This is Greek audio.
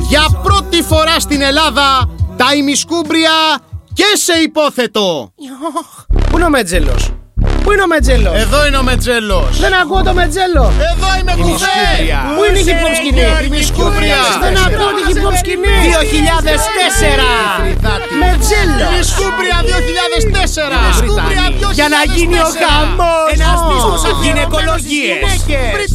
Για πρώτη φορά στην Ελλάδα τα ημισκούμπρια και σε υπόθετο. Πού είναι ο Μετζέλος? Πού είναι ο Μετζέλος? Εδώ είναι ο Μετζέλος. Δεν ακούω το Μετζέλο. Εδώ είμαι κουφέ. Πού είναι η hip hop σκηνή? Ημισκούμπρια. Δεν ακούω τη hip hop σκηνή. 2004. Μετζέλο. Ημισκούμπρια 2004. Για να γίνει ο χαμός. Ένας δίσκος από γυναικολογίες.